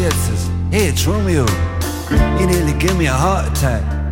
Juliet says, hey, it's Romeo. You nearly gave me a heart attack.